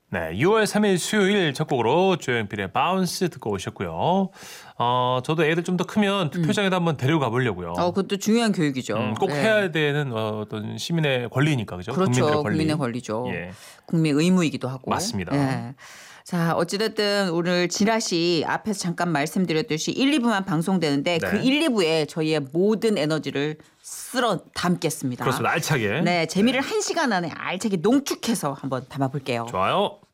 네, 6월 3일 수요일 첫 곡으로 조용필의 바운스 듣고 오셨고요. 저도 애들 좀 더 크면 투표장에도 한번 데려가 보려고요. 그것도 중요한 교육이죠. 꼭 네. 해야 되는 어떤 시민의 권리니까, 그죠? 그렇죠. 국민들의 권리. 국민의 권리죠. 예. 국민 의무이기도 하고. 맞습니다. 네. 자, 어찌됐든 오늘 지라시 앞에서 잠깐 말씀드렸듯이 1, 2부만 방송되는데 네. 그 1, 2부에 저희의 모든 에너지를 쓸어 담겠습니다. 그렇습니다. 알차게. 네, 재미를 1시간 안에 알차게 농축해서 한번 담아볼게요. 좋아요.